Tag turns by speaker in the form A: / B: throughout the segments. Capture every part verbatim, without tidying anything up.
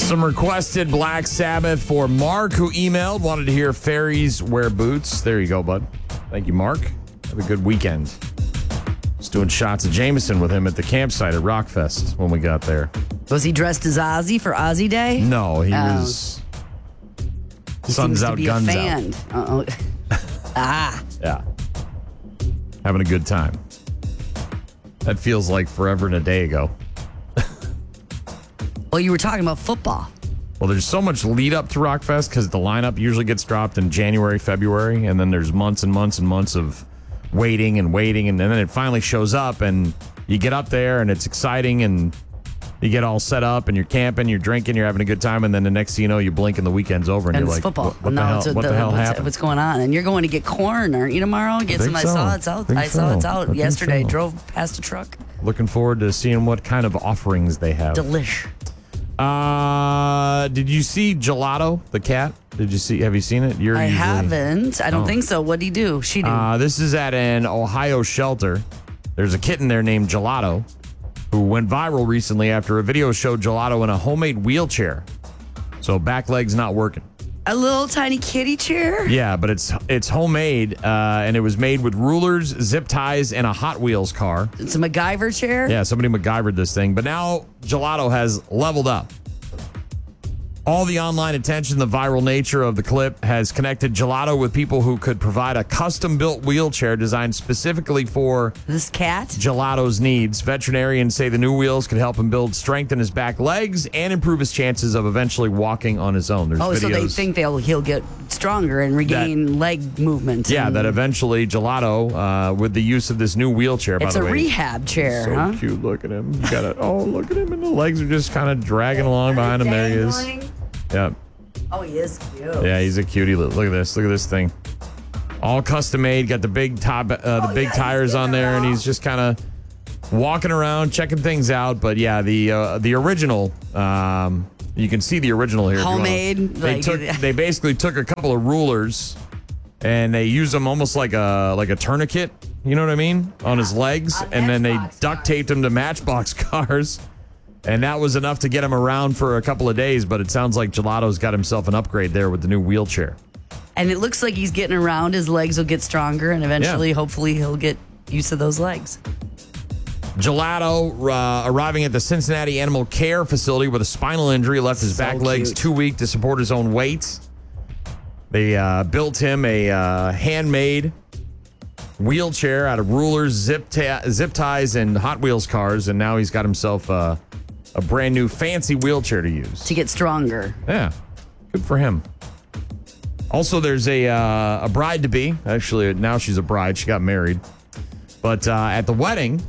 A: Some requested Black Sabbath for Mark, who emailed, wanted to hear Fairies Wear Boots. There you go, bud. Thank you, Mark. Have a good weekend. Just doing shots of Jameson with him at the campsite at Rockfest when we got there.
B: Was he dressed as Ozzy for Ozzy Day?
A: No, he
B: Oh.
A: was
B: He
A: sun's
B: seems to
A: out,
B: be
A: guns
B: a
A: out.
B: fan. Uh-oh. ah.
A: Yeah. Having a good time. That feels like forever and a day ago.
B: Well, you were talking about football.
A: Well, there's so much lead up to Rockfest because the lineup usually gets dropped in January, February, and then there's months and months and months of waiting and waiting, and then it finally shows up, and you get up there, and it's exciting, and you get all set up, and you're camping, you're drinking, you're having a good time, and then the next thing you know, you blink and the weekend's over, and,
B: And
A: you're
B: it's
A: like,
B: football.
A: what, what
B: No,
A: the hell,
B: it's a-
A: what the, hell
B: what's,
A: happened?
B: What's going on? And you're going to get corn, aren't you, tomorrow? Get
A: I
B: some.
A: think
B: I saw
A: so.
B: it's out.
A: Think
B: I saw
A: so.
B: it's
A: I
B: out
A: think
B: yesterday.
A: so.
B: Drove past a truck.
A: Looking forward to seeing what kind of offerings they have.
B: Delish.
A: Uh, did you see Gelato, the cat? Did you see? Have you seen it? You're
B: I
A: usually,
B: haven't. I don't
A: Oh.
B: think so. What'd he do? She do.
A: Uh, this is at an Ohio shelter. There's a kitten there named Gelato who went viral recently after a video showed Gelato in a homemade wheelchair. So back leg's not working.
B: a little tiny kitty chair?
A: Yeah, but it's it's homemade, uh, and it was made with rulers, zip ties, and a Hot Wheels car.
B: It's a MacGyver chair?
A: Yeah, somebody MacGyvered this thing. But now Gelato has leveled up. All the online attention, the viral nature of the clip has connected Gelato with people who could provide a custom-built wheelchair designed specifically for
B: This cat?
A: Gelato's needs. Veterinarians say the new wheels could help him build strength in his back legs and improve his chances of eventually walking on his own. There's
B: Oh,
A: videos.
B: so they think they'll he'll get stronger and regain leg movement.
A: Yeah,
B: and
A: that eventually Gelato, uh, with the use of this new wheelchair, by
B: It's
A: the
B: a
A: way.
B: rehab chair,
A: So
B: huh?
A: cute. Look at him. You got it. Oh, look at him. And the legs are just kind of dragging along behind him. There he is.
B: Dangling.
A: Yeah.
B: Oh, he is cute.
A: Yeah, he's a cutie. Look look at this. Look at this thing. All custom made. Got the big top, uh, the
B: Oh,
A: big
B: yeah, he's
A: tires on
B: getting
A: there, and
B: around.
A: he's just kind of walking around, checking things out. But yeah, the uh, the original. Um, you can see the original here. if you wanna-
B: Homemade,
A: They
B: like-
A: took. They basically took a couple of rulers, and they used them almost like a like a tourniquet. You know what I mean? On his legs,
B: On
A: and then they
B: Matchbox
A: duct taped him to Matchbox cars. And that was enough to get him around for a couple of days, but it sounds like Gelato's got himself an upgrade there with the new wheelchair.
B: And it looks like he's getting around. His legs will get stronger, and eventually,
A: Yeah.
B: hopefully, he'll get used to those legs.
A: Gelato uh, arriving at the Cincinnati Animal Care Facility with a spinal injury left his
B: So
A: back legs
B: cute.
A: too weak to support his own weight. They uh, built him a uh, handmade wheelchair out of rulers, zip, ta- zip ties, and Hot Wheels cars, and now he's got himself uh, a brand new fancy wheelchair to use.
B: To get stronger.
A: Yeah, good for him. Also, there's a uh, a bride to be. Actually, now she's a bride. She got married, but uh, at the wedding,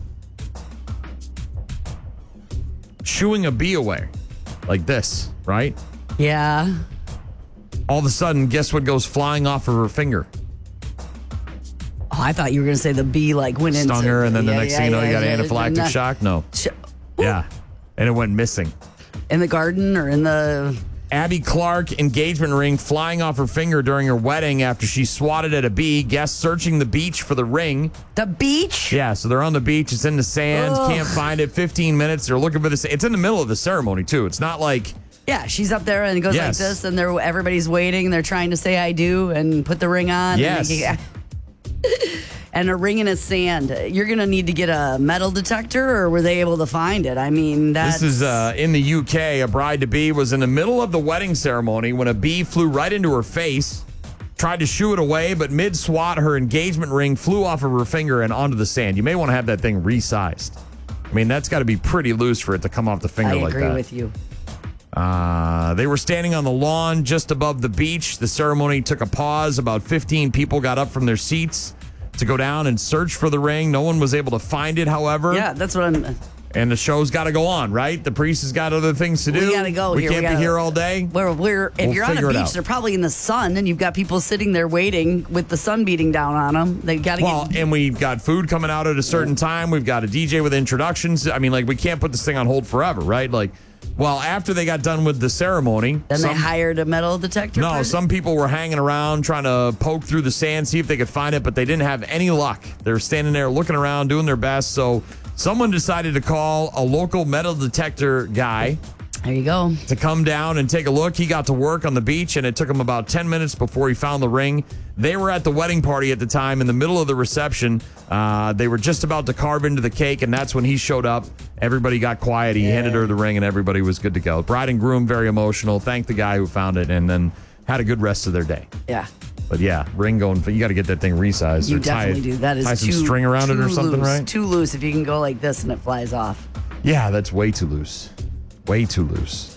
A: shooing a bee away, like this, right?
B: Yeah.
A: All of a sudden, guess what goes flying off of her finger?
B: Oh, I thought you were going to say the bee like went into
A: Stung her, and then the
B: Yeah,
A: next
B: yeah,
A: thing you know, you
B: yeah,
A: got
B: yeah.
A: anaphylactic
B: Not-
A: shock. No,
B: Sh-
A: yeah, and it went missing.
B: In the garden or in the.
A: Abby Clark engagement ring flying off her finger during her wedding after she swatted at a bee. Guests searching the beach for the ring.
B: The beach?
A: Yeah, so they're on the beach. It's in the sand.
B: Ugh.
A: Can't find it. fifteen minutes. They're looking for this. It's in the middle of the ceremony, too. It's not like,
B: Yeah, she's up there and it goes
A: Yes.
B: like this, and they're everybody's waiting. They're trying to say I do and put the ring on.
A: Yes.
B: And, they, and a ring in a sand. You're going to need to get a metal detector, or were they able to find it? I mean, that's.
A: this is uh, in the U K. A bride-to-be was in the middle of the wedding ceremony when a bee flew right into her face. Tried to shoo it away, but mid-swat, her engagement ring flew off of her finger and onto the sand. You may want to have that thing resized. I mean, that's got to be pretty loose for it to come off the finger
B: I
A: like
B: agree
A: that.
B: with you.
A: Uh, they were standing on the lawn just above the beach. The ceremony took a pause. About fifteen people got up from their seats to go down and search for the ring. No one was able to find it, however.
B: Yeah, that's what I'm.
A: And the show's got to go on, right? The priest has got other things to do.
B: We gotta go
A: We
B: here. We
A: can't
B: gotta-
A: be here all day.
B: Where we're if
A: We'll
B: you're on
A: figure
B: a
A: it
B: beach,
A: out.
B: they're probably in the sun, and you've got people sitting there waiting with the sun beating down on them. They got to
A: Well,
B: get.
A: and we've got food coming out at a certain time. We've got a D J with introductions. I mean, like, we can't put this thing on hold forever, right? Like, well, after they got done with the ceremony,
B: Then
A: some-
B: they hired a metal detector.
A: No,
B: person?
A: some people were hanging around trying to poke through the sand, see if they could find it, but they didn't have any luck. They were standing there looking around, doing their best. So someone decided to call a local metal detector guy
B: There you go.
A: To come down and take a look. He got to work on the beach, and it took him about ten minutes before he found the ring. They were at the wedding party at the time in the middle of the reception. Uh, they were just about to carve into the cake, and that's when he showed up. Everybody got quiet. He yeah. handed her the ring, and everybody was good to go. Bride and groom, very emotional. Thanked the guy who found it, and then had a good rest of their day.
B: Yeah.
A: But yeah, ring going, you got to get that thing resized.
B: You
A: or
B: definitely
A: tie it,
B: do. That is
A: tie
B: too,
A: some string around
B: too
A: it or something,
B: loose,
A: right?
B: Too loose if you can go like this and it flies off.
A: Yeah, that's way too loose. Way too loose.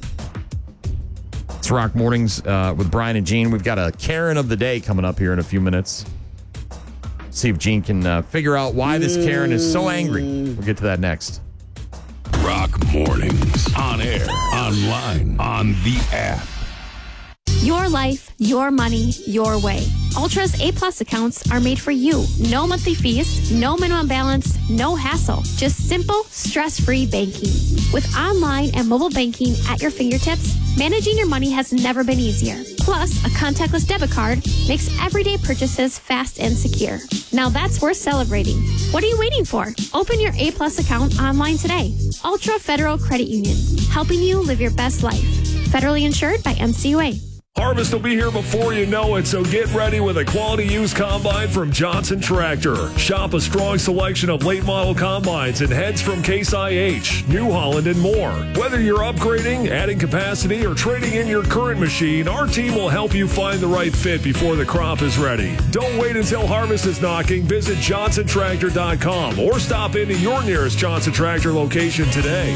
A: It's Rock Mornings uh, with Brian and Gene. We've got a Karen of the day coming up here in a few minutes. See if Gene can uh, figure out why this Karen is so angry. We'll get to that next.
C: Rock Mornings. On air, online, on the app.
D: Your life, your money, your way. Ultra's A-plus accounts are made for you. No monthly fees, no minimum balance, no hassle. Just simple, stress-free banking. With online and mobile banking at your fingertips, managing your money has never been easier. Plus, a contactless debit card makes everyday purchases fast and secure. Now that's worth celebrating. What are you waiting for? Open your A-plus account online today. Ultra Federal Credit Union, helping you live your best life. Federally insured by N C U A.
E: Harvest will be here before you know it, so get ready with a quality used combine from Johnson Tractor. Shop a strong selection of late model combines and heads from Case I H, New Holland, and more. Whether you're upgrading, adding capacity, or trading in your current machine, our team will help you find the right fit before the crop is ready. Don't wait until harvest is knocking. Visit johnson tractor dot com or stop into your nearest Johnson Tractor location today.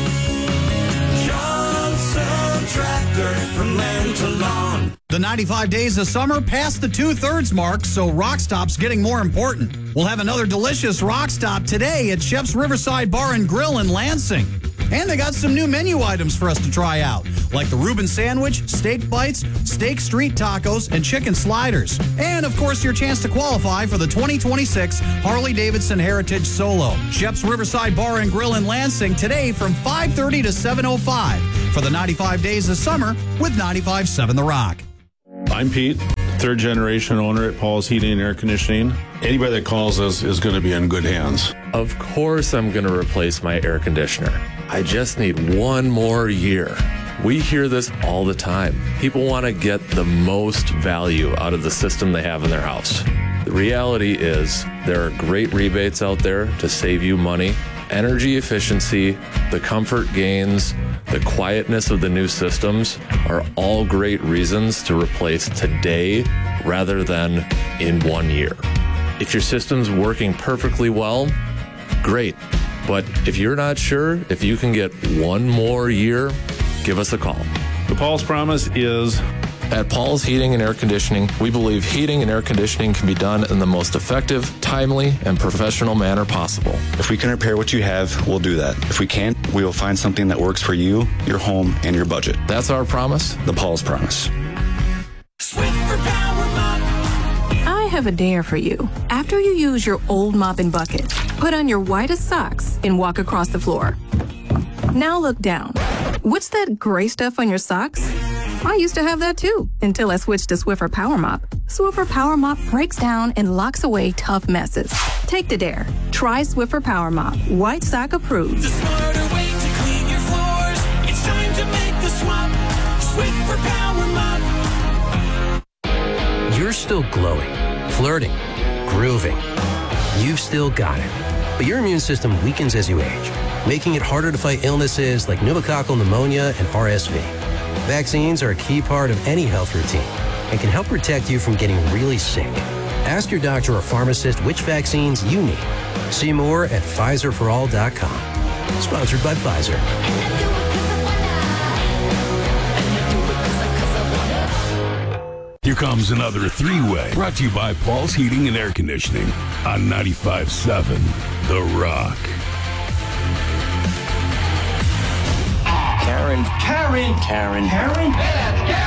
F: Johnson Tractor, from land to lawn.
G: The ninety-five days of summer passed the two-thirds mark, so Rock Stop's getting more important. We'll have another delicious Rock Stop today at Shep's Riverside Bar and Grill in Lansing. And they got some new menu items for us to try out, like the Reuben Sandwich, Steak Bites, Steak Street Tacos, and Chicken Sliders. And, of course, your chance to qualify for the twenty twenty-six Harley-Davidson Heritage Solo. Shep's Riverside Bar and Grill in Lansing today from five thirty to seven oh five for the ninety-five days of summer with ninety-five point seven The Rock.
H: I'm Pete, third generation owner at Paul's Heating and Air Conditioning. Anybody that calls us is going to be in good hands.
I: Of course I'm going to replace my air conditioner. I just need one more year. We hear this all the time. People want to get the most value out of the system they have in their house. The reality is there are great rebates out there to save you money. Energy efficiency, the comfort gains, the quietness of the new systems are all great reasons to replace today rather than in one year. If your system's working perfectly well, great. But if you're not sure if you can get one more year, give us a call.
H: The Paul's Promise is...
I: At Paul's Heating and Air Conditioning, we believe heating and air conditioning can be done in the most effective, timely, and professional manner possible.
J: If we can repair what you have, we'll do that. If we can't, we will find something that works for you, your home, and your budget.
I: That's our promise.
J: The Paul's Promise.
F: Swiffer Power Mop.
K: I have a dare for you. After you use your old mop and bucket, put on your whitest socks and walk across the floor. Now look down. What's that gray stuff on your socks? I used to have that too, until I switched to Swiffer Power Mop. Swiffer Power Mop breaks down and locks away tough messes. Take the dare. Try Swiffer Power Mop. White sock approved.
F: The smarter way to clean your floors. It's time to make the swap. Swiffer Power Mop.
L: You're still glowing, flirting, grooving. You've still got it. But your immune system weakens as you age, making it harder to fight illnesses like pneumococcal pneumonia and R S V. Vaccines are a key part of any health routine and can help protect you from getting really sick. Ask your doctor or pharmacist which vaccines you need. See more at Pfizer for all dot com. Sponsored by Pfizer.
C: Here comes another three-way, brought to you by Paul's Heating and Air Conditioning on ninety-five point seven The Rock.
F: Karen. Karen. Karen. Karen. Karen.